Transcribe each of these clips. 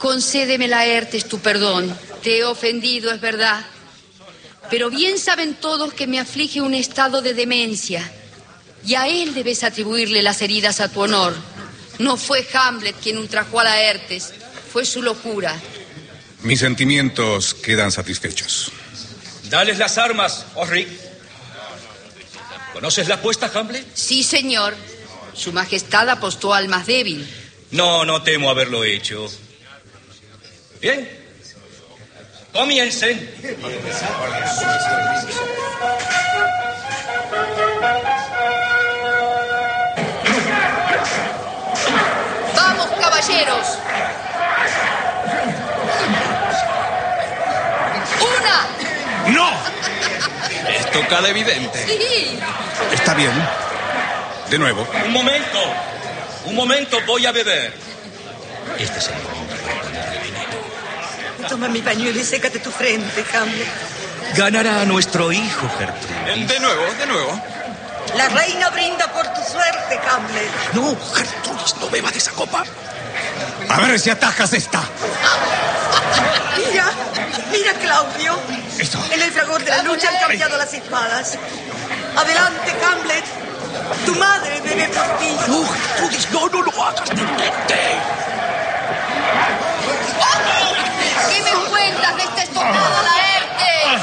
Concédeme, Laertes, tu perdón. Te he ofendido, es verdad. Pero bien saben todos que me aflige un estado de demencia. Y a él debes atribuirle las heridas a tu honor. No fue Hamlet quien ultrajó a Laertes. Fue su locura. Mis sentimientos quedan satisfechos. Dales las armas, Osric. ¿Conoces la apuesta, Hamlet? Sí, señor. Su Majestad apostó al más débil. No temo haberlo hecho. Bien. Comiencen. ¡Vamos, caballeros! ¡Una! ¡No! Estocada evidente. Sí. Está bien. De nuevo. Un momento, voy a beber. Este es el momento para ponerle veneno. Toma mi pañuelo y sécate tu frente, Hamlet. Ganará a nuestro hijo, Gertrudis. De nuevo. La reina brinda por tu suerte, Hamlet. No, Gertrudis, no beba de esa copa. A ver si atajas esta. Mira, Claudio. Esto. En el fragor de la lucha han cambiado las espadas. Adelante, Hamlet. Tu madre bebe por ti. No, Gertrudis, no lo hagas, detente. ¿Qué me cuentas de este estocado, Laertes?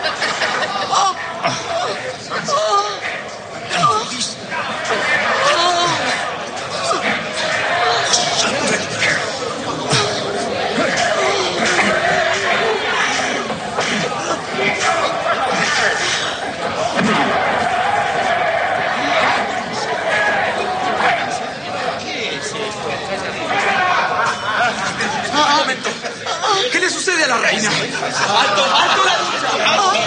Un momento. ¿Qué le sucede a la reina? ¡Alto la lucha!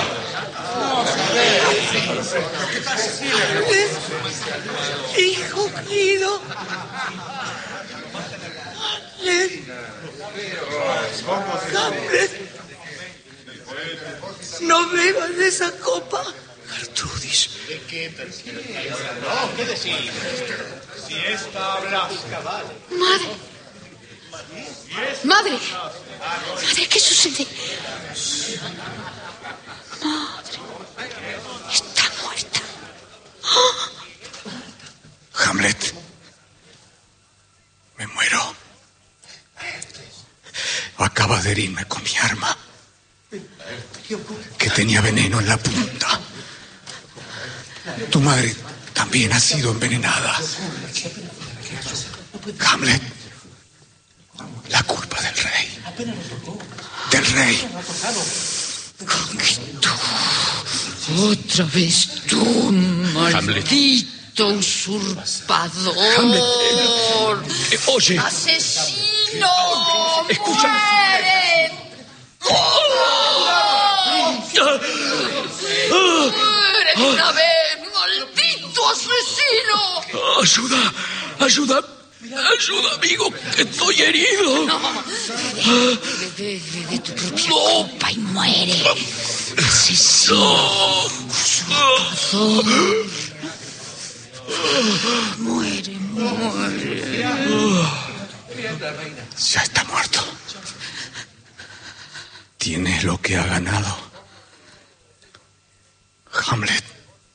Hijo querido. Hamlet. No bebas de esa copa. Gertrudis. ¿Qué decís? Si esta habla... Madre, ¿qué sucede? Madre, está muerta. Hamlet. Me muero. Acaba de herirme con mi arma, que tenía veneno en la punta. Tu madre también ha sido envenenada. Hamlet, la culpa del rey. Del rey. Otra vez tú, maldito usurpador. Hamlet, oye. ¡Asesino! Escucha. ¡Muere! ¡Muere de una vez, maldito asesino! Ayuda, amigo, que estoy herido. No, bebe tu propia copa y muere. Asesino. Usurpador. Muere. Ya está muerto. Tiene lo que ha ganado. Hamlet,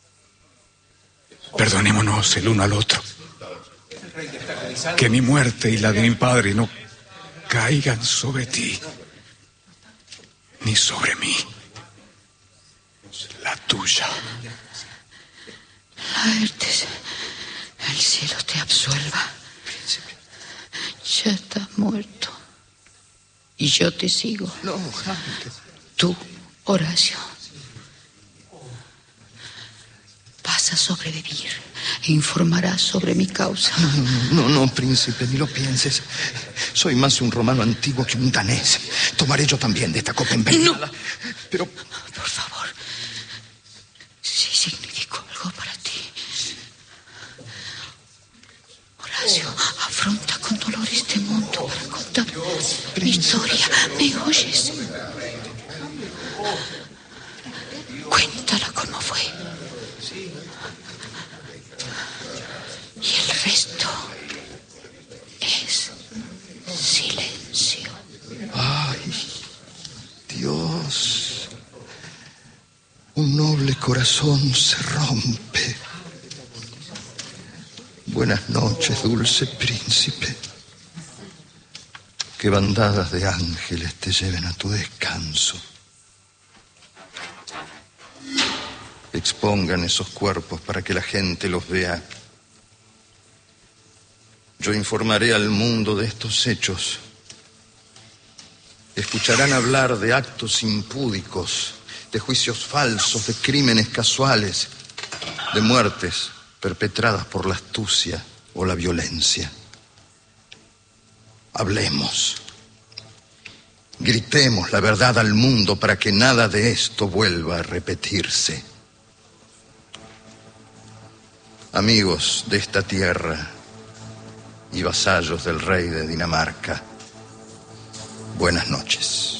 perdonémonos el uno al otro. Que mi muerte y la de mi padre no caigan sobre ti, ni sobre mí. La tuya. Laertes, el cielo te absuelva. Ya estás muerto. Y yo te sigo. No, Hamlet. Tú, Horacio, vas a sobrevivir e informarás sobre mi causa. No, príncipe, ni lo pienses. Soy más un romano antiguo que un danés. Tomaré yo también de esta copa envenenada. No. Pero... Por favor, si significó algo para ti. Horacio, afronta con dolor este mundo para contar mi historia. ¿Me oyes? Cuéntala como fue. Y el resto es silencio. corazón se rompe. Buenas noches, dulce príncipe. Que bandadas de ángeles te lleven a tu descanso. Expongan esos cuerpos para que la gente los vea. Yo informaré al mundo de estos hechos. Escucharán hablar de actos impúdicos, de juicios falsos, de crímenes casuales, de muertes perpetradas por la astucia o la violencia. Hablemos. Gritemos la verdad al mundo para que nada de esto vuelva a repetirse. Amigos de esta tierra y vasallos del rey de Dinamarca, buenas noches.